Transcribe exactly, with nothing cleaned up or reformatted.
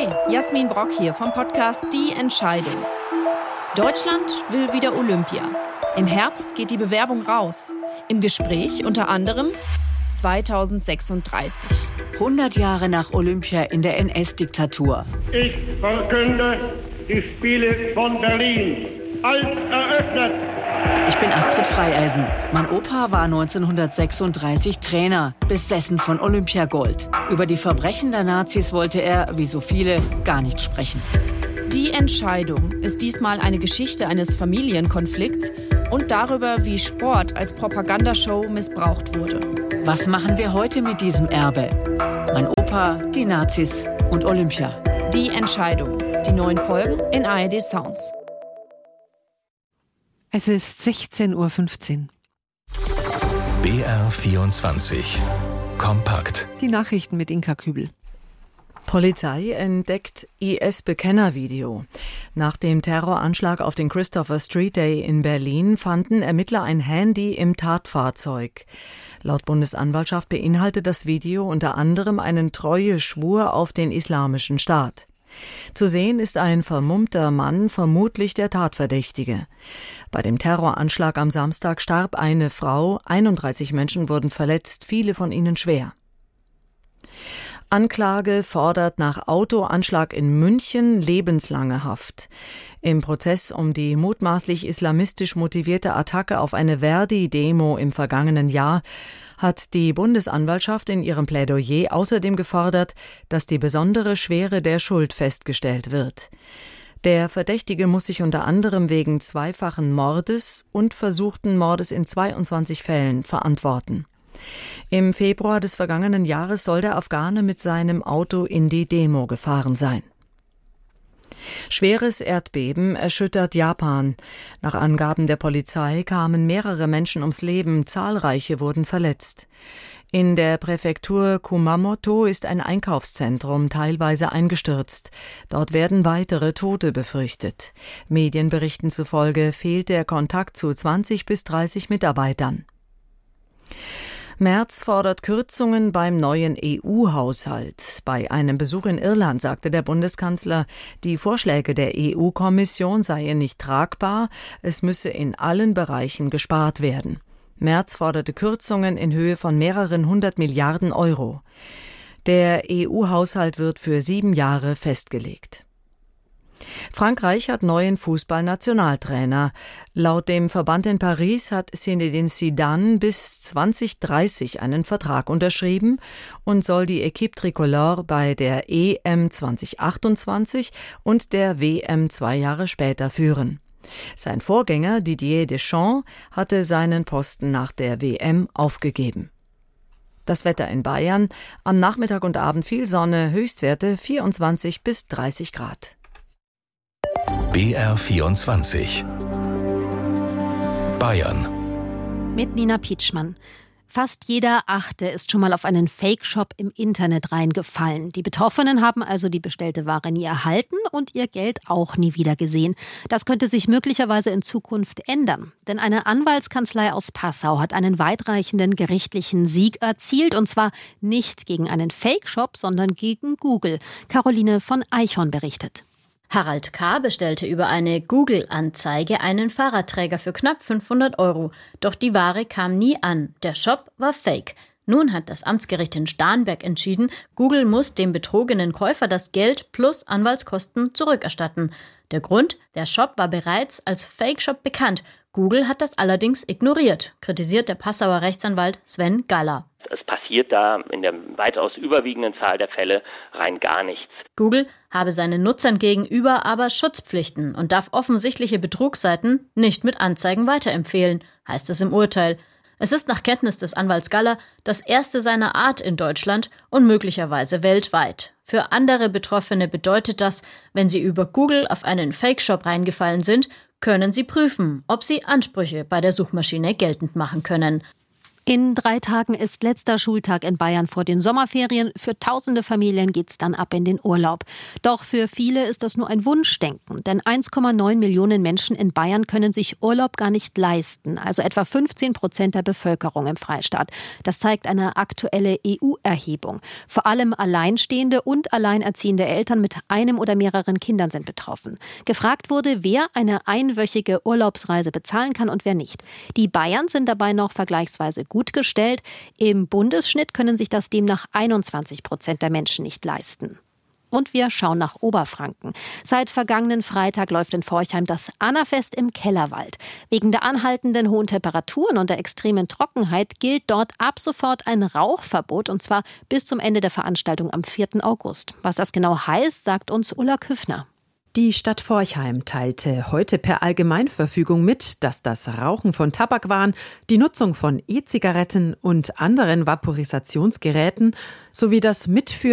Hi, Jasmin Brock hier vom Podcast Die Entscheidung. Deutschland will wieder Olympia. Im Herbst geht die Bewerbung raus. Im Gespräch unter anderem zweitausendsechsunddreißig. hundert Jahre nach Olympia in der N S-Diktatur. Ich verkünde die Spiele von Berlin als eröffnet. Ich bin Astrid Freieisen. Mein Opa war neunzehnhundertsechsunddreißig Trainer, besessen von Olympiagold. Über die Verbrechen der Nazis wollte er, wie so viele, gar nicht sprechen. Die Entscheidung ist diesmal eine Geschichte eines Familienkonflikts und darüber, wie Sport als Propagandashow missbraucht wurde. Was machen wir heute mit diesem Erbe? Mein Opa, die Nazis und Olympia. Die Entscheidung. Die neuen Folgen in A R D Sounds. Es ist sechzehn Uhr fünfzehn. B R vierundzwanzig. Kompakt. Die Nachrichten mit Inka Kübel. Polizei entdeckt I S-Bekennervideo. Nach dem Terroranschlag auf den Christopher Street Day in Berlin fanden Ermittler ein Handy im Tatfahrzeug. Laut Bundesanwaltschaft beinhaltet das Video unter anderem einen Treueschwur auf den Islamischen Staat. Zu sehen ist ein vermummter Mann, vermutlich der Tatverdächtige. Bei dem Terroranschlag am Samstag starb eine Frau, einunddreißig Menschen wurden verletzt, viele von ihnen schwer. Anklage fordert nach Autoanschlag in München lebenslange Haft. Im Prozess um die mutmaßlich islamistisch motivierte Attacke auf eine Verdi-Demo im vergangenen Jahr hat die Bundesanwaltschaft in ihrem Plädoyer außerdem gefordert, dass die besondere Schwere der Schuld festgestellt wird. Der Verdächtige muss sich unter anderem wegen zweifachen Mordes und versuchten Mordes in zweiundzwanzig Fällen verantworten. Im Februar des vergangenen Jahres soll der Afghane mit seinem Auto in die Demo gefahren sein. Schweres Erdbeben erschüttert Japan. Nach Angaben der Polizei kamen mehrere Menschen ums Leben, zahlreiche wurden verletzt. In der Präfektur Kumamoto ist ein Einkaufszentrum teilweise eingestürzt. Dort werden weitere Tote befürchtet. Medienberichten zufolge fehlt der Kontakt zu zwanzig bis dreißig Mitarbeitern. Merz fordert Kürzungen beim neuen E U-Haushalt. Bei einem Besuch in Irland sagte der Bundeskanzler, die Vorschläge der E U-Kommission seien nicht tragbar, es müsse in allen Bereichen gespart werden. Merz forderte Kürzungen in Höhe von mehreren hundert Milliarden Euro. Der E U-Haushalt wird für sieben Jahre festgelegt. Frankreich hat neuen Fußballnationaltrainer. Laut dem Verband in Paris hat Zinedine Zidane bis zweitausenddreißig einen Vertrag unterschrieben und soll die Équipe Tricolore bei der E M zweitausendachtundzwanzig und der W M zwei Jahre später führen. Sein Vorgänger Didier Deschamps hatte seinen Posten nach der W M aufgegeben. Das Wetter in Bayern: am Nachmittag und Abend viel Sonne, Höchstwerte vierundzwanzig bis dreißig Grad. B R vierundzwanzig. Bayern. Mit Nina Pietschmann. Fast jeder Achte ist schon mal auf einen Fake-Shop im Internet reingefallen. Die Betroffenen haben also die bestellte Ware nie erhalten und ihr Geld auch nie wieder gesehen. Das könnte sich möglicherweise in Zukunft ändern. Denn eine Anwaltskanzlei aus Passau hat einen weitreichenden gerichtlichen Sieg erzielt. Und zwar nicht gegen einen Fake-Shop, sondern gegen Google. Caroline von Eichhorn berichtet. Harald K. bestellte über eine Google-Anzeige einen Fahrradträger für knapp fünfhundert Euro. Doch die Ware kam nie an. Der Shop war fake. Nun hat das Amtsgericht in Starnberg entschieden, Google muss dem betrogenen Käufer das Geld plus Anwaltskosten zurückerstatten. Der Grund? Der Shop war bereits als Fake-Shop bekannt. Google hat das allerdings ignoriert, kritisiert der Passauer Rechtsanwalt Sven Galler. Es passiert da in der weitaus überwiegenden Zahl der Fälle rein gar nichts. Google habe seinen Nutzern gegenüber aber Schutzpflichten und darf offensichtliche Betrugsseiten nicht mit Anzeigen weiterempfehlen, heißt es im Urteil. Es ist nach Kenntnis des Anwalts Galler das erste seiner Art in Deutschland und möglicherweise weltweit. Für andere Betroffene bedeutet das, wenn sie über Google auf einen Fake-Shop reingefallen sind, können sie prüfen, ob sie Ansprüche bei der Suchmaschine geltend machen können. In drei Tagen ist letzter Schultag in Bayern vor den Sommerferien. Für tausende Familien geht's dann ab in den Urlaub. Doch für viele ist das nur ein Wunschdenken. Denn eins Komma neun Millionen Menschen in Bayern können sich Urlaub gar nicht leisten. Also etwa fünfzehn Prozent der Bevölkerung im Freistaat. Das zeigt eine aktuelle E U-Erhebung. Vor allem alleinstehende und alleinerziehende Eltern mit einem oder mehreren Kindern sind betroffen. Gefragt wurde, wer eine einwöchige Urlaubsreise bezahlen kann und wer nicht. Die Bayern sind dabei noch vergleichsweise gut gut gestellt. Im Bundesschnitt können sich das demnach einundzwanzig Prozent der Menschen nicht leisten. Und wir schauen nach Oberfranken. Seit vergangenen Freitag läuft in Forchheim das Annafest im Kellerwald. Wegen der anhaltenden hohen Temperaturen und der extremen Trockenheit gilt dort ab sofort ein Rauchverbot, und zwar bis zum Ende der Veranstaltung am vierten August. Was das genau heißt, sagt uns Ulla Küffner. Die Stadt Forchheim teilte heute per Allgemeinverfügung mit, dass das Rauchen von Tabakwaren, die Nutzung von E-Zigaretten und anderen Vaporisationsgeräten sowie das Mitführen